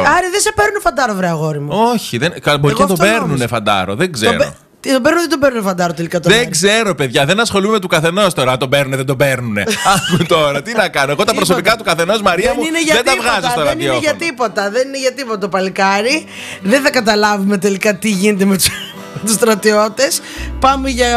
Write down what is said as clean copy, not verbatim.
Άρα δεν σε παίρνουν φαντάρο, βρε αγόρι μου. Όχι, μπορεί και να τον παίρνουνε φαντάρο, δεν ξέρω. Τον παίρνουν ή δεν τον παίρνουν φαντάρο τελικά? Δεν ξέρω, παιδιά, δεν ασχολούμαι του καθενός τώρα. Αν τον παίρνουνε, δεν τον παίρνουνε. Άκου τώρα, τι να κάνω. Εγώ τα προσωπικά του καθενός, Μαρία μου, δεν τα βγάζω στο ραδιόφωνο. Δεν είναι για τίποτα το παλικάρι. Δεν θα καταλάβουμε τελικά τι γίνεται με τους στρατιώτες. Πάμε για